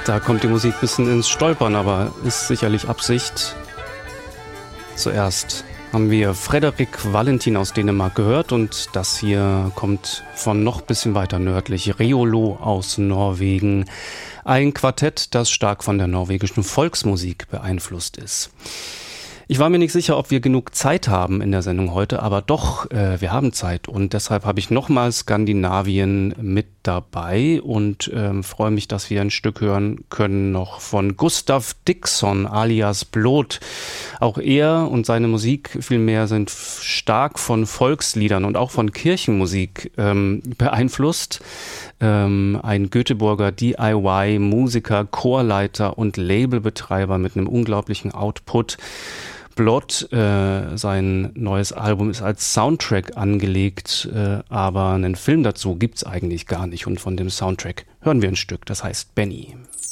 Da kommt die Musik ein bisschen ins Stolpern, aber ist sicherlich Absicht. Zuerst haben wir Frederik Valentin aus Dänemark gehört und das hier kommt von noch ein bisschen weiter nördlich, Reolo aus Norwegen. Ein Quartett, das stark von der norwegischen Volksmusik beeinflusst ist. Ich war mir nicht sicher, ob wir genug Zeit haben in der Sendung heute, aber doch, wir haben Zeit und deshalb habe ich nochmal Skandinavien mit dabei und freue mich, dass wir ein Stück hören können noch von Gustav Dixon alias Blot. Auch er und seine Musik vielmehr sind stark von Volksliedern und auch von Kirchenmusik beeinflusst. Ein Göteborger DIY-Musiker, Chorleiter und Labelbetreiber mit einem unglaublichen Output. Blot, sein neues Album ist als Soundtrack angelegt, aber einen Film dazu gibt's eigentlich gar nicht. Und von dem Soundtrack hören wir ein Stück, das heißt Benny.